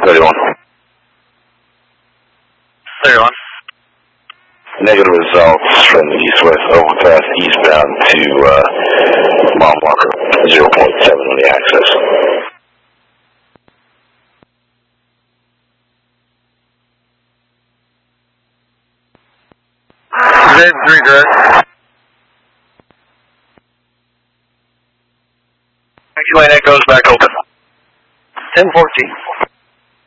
31. 31. Negative results from the east-west overpass eastbound to mile marker 0.7 on the axis. Z3 direct. X-Lane Echo's back open. 1014.